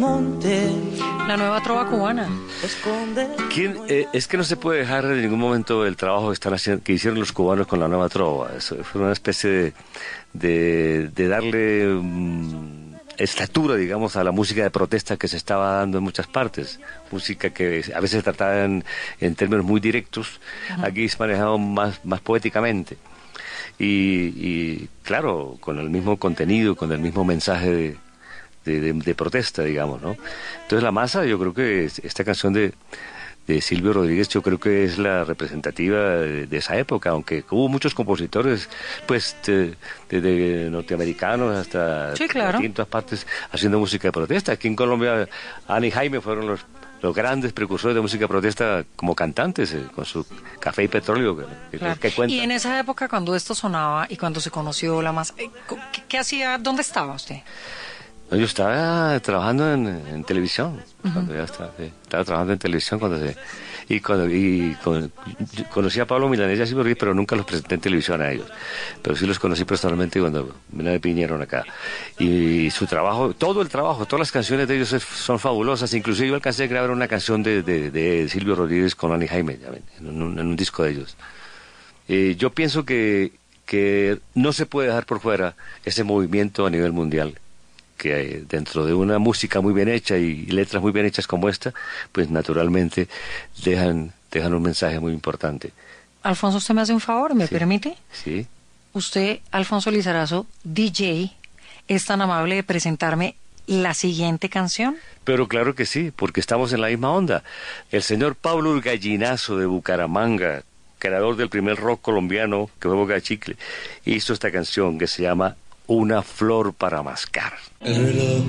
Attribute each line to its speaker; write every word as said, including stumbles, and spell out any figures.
Speaker 1: La nueva trova cubana.
Speaker 2: ¿Quién, eh, es que no se puede dejar en ningún momento el trabajo que están haciendo, que hicieron los cubanos con la nueva trova. Eso fue una especie de, de, de darle um, estatura, digamos, a la música de protesta que se estaba dando en muchas partes. Música que a veces se trataba en, en términos muy directos, uh-huh. Aquí se manejaba más, más poéticamente. Y, y claro, con el mismo contenido, con el mismo mensaje de De, de, de protesta, digamos, ¿no? Entonces la masa, yo creo que esta canción de, de Silvio Rodríguez, yo creo que es la representativa de, de esa época, aunque hubo muchos compositores, pues, desde de, de norteamericanos hasta
Speaker 1: sí, claro.
Speaker 2: en todas partes, haciendo música de protesta. Aquí en Colombia, Ana y Jaime fueron los los grandes precursores de música de protesta como cantantes, eh, con su Café y Petróleo, que,
Speaker 1: claro.
Speaker 2: que cuenta.
Speaker 1: Y en esa época, cuando esto sonaba y cuando se conoció la masa, ¿qué, qué hacía? ¿Dónde estaba usted?
Speaker 2: Yo estaba trabajando en, en televisión, uh-huh. cuando ya estaba, sí, estaba trabajando en televisión cuando se, y cuando y con, conocí a Pablo Milanés y a Silvio Rodríguez, pero nunca los presenté en televisión a ellos, pero sí los conocí personalmente cuando me vinieron acá, y su trabajo, todo el trabajo, todas las canciones de ellos es, son fabulosas, inclusive yo alcancé a grabar una canción de, de, de Silvio Rodríguez con Ana y Jaime, en un, en un disco de ellos. Eh, yo pienso que, que no se puede dejar por fuera ese movimiento a nivel mundial, que dentro de una música muy bien hecha y letras muy bien hechas como esta, pues naturalmente dejan, dejan un mensaje muy importante.
Speaker 1: Alfonso, usted me hace un favor, ¿me
Speaker 2: sí.
Speaker 1: permite?
Speaker 2: Sí.
Speaker 1: Usted, Alfonso Lizarazo, D J, es tan amable de presentarme la siguiente canción.
Speaker 2: Pero claro que sí, porque estamos en la misma onda. El señor Pablo Gallinazo de Bucaramanga, creador del primer rock colombiano que fue Boca Chicle, hizo esta canción que se llama Una flor para mascar.
Speaker 3: El reloj